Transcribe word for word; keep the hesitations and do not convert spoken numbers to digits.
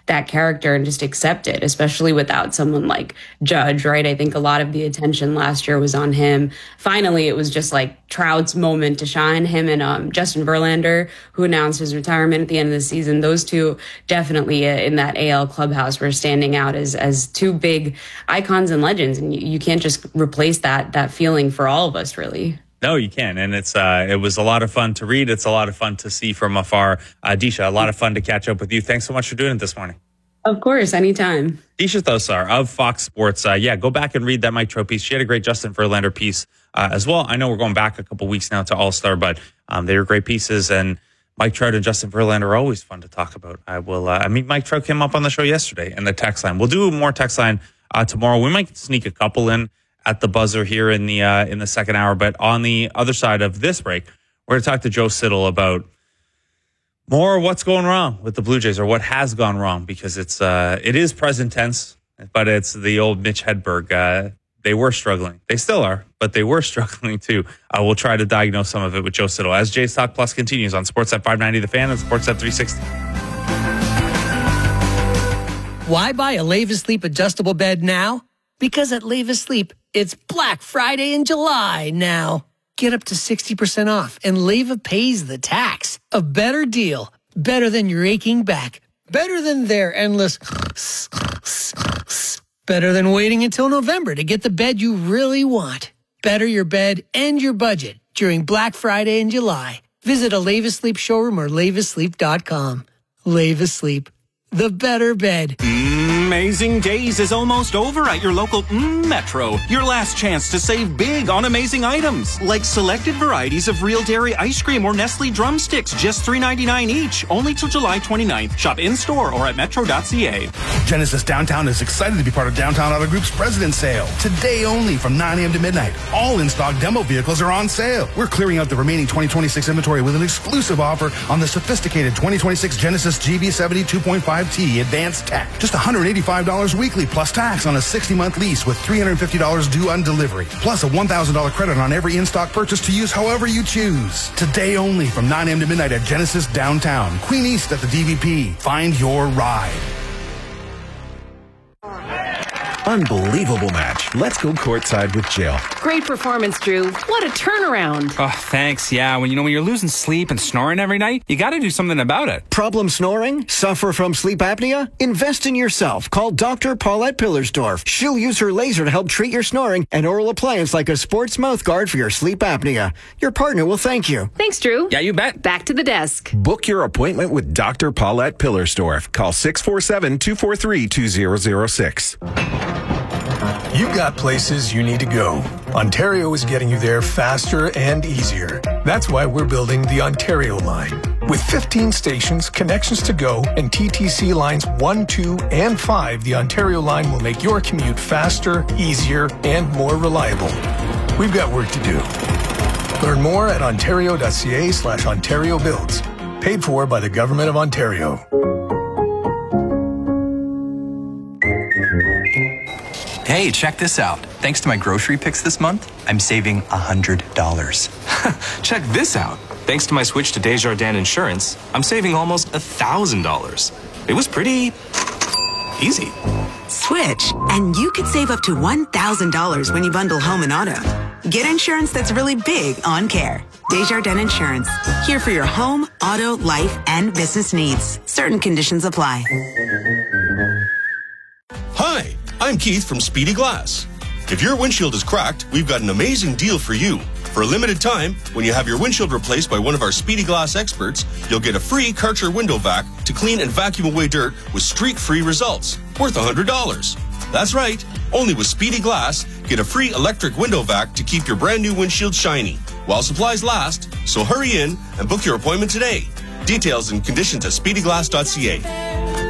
that character and just accept it, especially without someone like Judge, right? I think a lot of the attention last year was on him. Finally, it was just like Trout's moment to shine. Him and um, Justin Verlander, who announced his retirement at the end of the season. Those two definitely uh, in that A L clubhouse were standing out as as two big icons and legends, and you, you can't just replace that that feeling for all of us, really. No, you can. And it's uh, it was a lot of fun to read. It's a lot of fun to see from afar. Uh, Disha, a lot of fun to catch up with you. Thanks so much for doing it this morning. Of course, anytime. Disha Thosar of Fox Sports. Uh, yeah, go back and read that Mike Trout piece. She had a great Justin Verlander piece uh, as well. I know we're going back a couple weeks now to All-Star, but um, they were great pieces. And Mike Trout and Justin Verlander are always fun to talk about. I will. Uh, I mean, Mike Trout came up on the show yesterday in the text line. We'll do more text line uh, tomorrow. We might sneak a couple in at the buzzer here in the uh, in the second hour. But on the other side of this break, we're going to talk to Joe Siddall about more what's going wrong with the Blue Jays, or what has gone wrong, because it's uh, it is present tense, but it's the old Mitch Hedberg. Uh, they were struggling. They still are, but they were struggling too. Uh, we'll try to diagnose some of it with Joe Siddall as Jays Talk Plus continues on Sportsnet five ninety The Fan and Sportsnet three sixty. Why buy a Levis Sleep adjustable bed now? Because at Levis Sleep, it's Black Friday in July now. Get up to sixty percent off, and Leva pays the tax. A better deal. Better than your aching back. Better than their endless... Better than waiting until November to get the bed you really want. Better your bed and your budget during Black Friday in July. Visit a Levis Sleep showroom or levis sleep dot com. Levis Sleep. The better bed. Amazing Days is almost over at your local mm, Metro. Your last chance to save big on amazing items, like selected varieties of Real Dairy ice cream or Nestle drumsticks, just three ninety-nine each, only till July twenty-ninth. Shop in-store or at metro dot c a. Genesis Downtown is excited to be part of Downtown Auto Group's President's Sale. Today only from nine a.m. to midnight. All in-stock demo vehicles are on sale. We're clearing out the remaining twenty twenty-six inventory with an exclusive offer on the sophisticated twenty twenty-six Genesis G V seventy two point five T Advanced Tech. Just one hundred eighty-five dollars weekly plus tax on a sixty-month lease with three hundred fifty dollars due on delivery. Plus a one thousand dollars credit on every in-stock purchase to use however you choose. Today only from nine a.m. to midnight at Genesis Downtown. Queen East at the D V P. Find your ride. Unbelievable match. Let's go courtside with Jill. Great performance, Drew. What a turnaround. Oh, thanks. Yeah, when you know when you're losing sleep and snoring every night, you got to do something about it. Problem snoring? Suffer from sleep apnea? Invest in yourself. Call Doctor Paulette Pillersdorf. She'll use her laser to help treat your snoring and oral appliance like a sports mouth guard for your sleep apnea. Your partner will thank you. Thanks, Drew. Yeah, you bet. Back to the desk. Book your appointment with Doctor Paulette Pillersdorf. Call six four seven, two four three, two zero zero six. You've got places you need to go. Ontario is getting you there faster and easier. That's why we're building the Ontario line. With fifteen stations, connections to go, and T T C lines one, two, and five, the Ontario line will make your commute faster, easier, and more reliable. We've got work to do. Learn more at ontario.ca slash Ontario Builds. Paid for by the Government of Ontario. Hey, check this out. Thanks to my grocery picks this month, I'm saving one hundred dollars. Check this out. Thanks to my switch to Desjardins Insurance, I'm saving almost one thousand dollars. It was pretty easy. Switch, and you could save up to one thousand dollars when you bundle home and auto. Get insurance that's really big on care. Desjardins Insurance. Here for your home, auto, life, and business needs. Certain conditions apply. Hi, I'm Keith from Speedy Glass. If your windshield is cracked, we've got an amazing deal for you. For a limited time, when you have your windshield replaced by one of our Speedy Glass experts, you'll get a free Karcher window vac to clean and vacuum away dirt with streak-free results, worth one hundred dollars. That's right, only with Speedy Glass, get a free electric window vac to keep your brand new windshield shiny, while supplies last, so hurry in and book your appointment today. Details and conditions at speedy glass dot c a.